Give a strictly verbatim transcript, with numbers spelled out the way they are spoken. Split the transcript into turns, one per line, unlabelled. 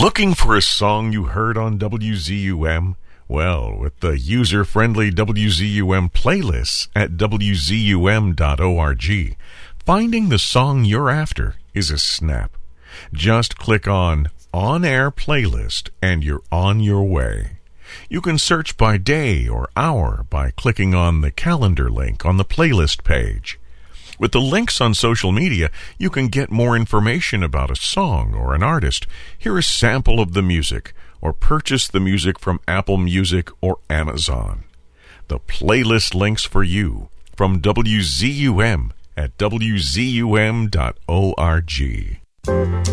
Looking for a song you heard on W Z U M? Well, with the user-friendly W Z U M playlists at W Z U M dot org, finding the song you're after is a snap. Just click on On Air Playlist and you're on your way. You can search by day or hour by clicking on the calendar link on the playlist page. With the links on social media, you can get more information about a song or an artist, hear a sample of the music, or purchase the music from Apple Music or Amazon. The playlist links for you from W Z U M at W Z U M dot org.